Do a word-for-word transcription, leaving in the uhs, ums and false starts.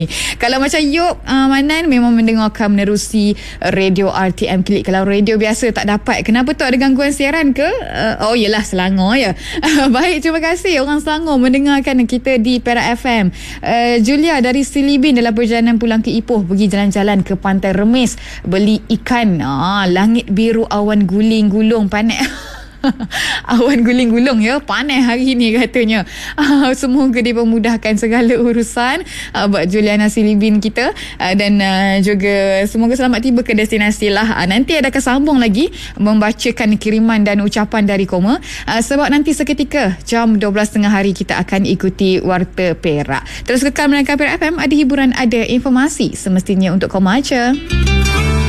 Kalau macam Yop uh, Manan memang mendengarkan menerusi radio R T M Klik. Kalau radio biasa tak dapat, kenapa tu ada gangguan siaran ke? Uh, oh yelah, Selangor ya. Baik, terima kasih orang Selangor mendengarkan kita di Perak F M. uh, Julia dari Silibin dalam perjalanan pulang ke Ipoh, pergi jalan-jalan ke Pantai Remis beli ikan. ah, Langit biru, awan guling-gulung, panas. Awan guling-gulung ya, panas hari ni katanya. uh, Semoga dipermudahkan segala urusan uh, buat Juliana Silibin kita, uh, dan uh, juga semoga selamat tiba ke destinasi lah. uh, Nanti ada kesambung lagi membacakan kiriman dan ucapan dari Koma, uh, sebab nanti seketika jam dua belas tiga puluh hari kita akan ikuti Warta Perak. Terus kekal mendengar Perak F M. Ada hiburan, ada informasi, semestinya untuk Koma aja.